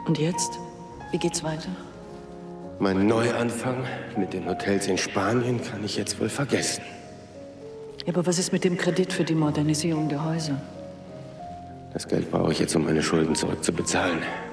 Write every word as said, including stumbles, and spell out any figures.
Und jetzt? Wie geht's weiter? Mein Neuanfang mit den Hotels in Spanien kann ich jetzt wohl vergessen. Ja, aber was ist mit dem Kredit für die Modernisierung der Häuser? Das Geld brauche ich jetzt, um meine Schulden zurückzubezahlen.